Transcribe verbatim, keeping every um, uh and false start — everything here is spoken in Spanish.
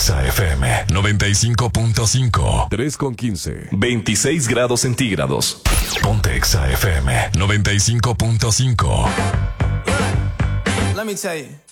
Exa F M noventa y cinco punto cinco. tres con quince. veintiséis grados centígrados. Ponte Exa F M noventa y cinco punto cinco. Let me tell you.